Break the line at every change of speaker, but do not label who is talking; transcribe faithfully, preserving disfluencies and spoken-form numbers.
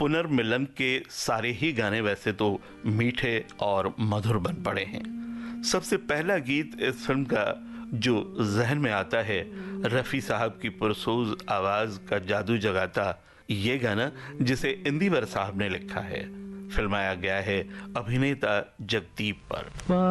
पुनर्मिलन के सारे ही गाने वैसे तो मीठे और मधुर बन पड़े हैं। सबसे पहला गीत इस फिल्म का जो जहन में आता है, रफ़ी साहब की पुरसोज आवाज का जादू जगाता ये गाना, जिसे इंदिवर साहब ने लिखा है, फिल्माया गया है अभिनेता जगदीप पर।